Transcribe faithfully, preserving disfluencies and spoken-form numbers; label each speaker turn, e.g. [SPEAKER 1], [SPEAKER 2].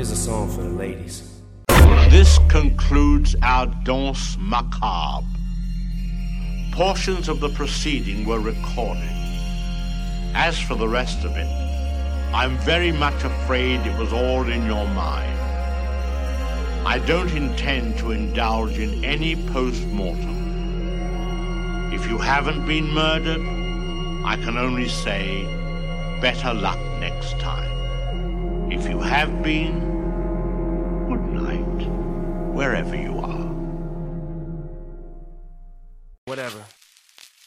[SPEAKER 1] Here's a song for the ladies.
[SPEAKER 2] This concludes our danse macabre. Portions of the proceeding were recorded. As for the rest of it, I'm very much afraid it was all in your mind. I don't intend to indulge in any post-mortem. If you haven't been murdered, I can only say, better luck next time. If you have been,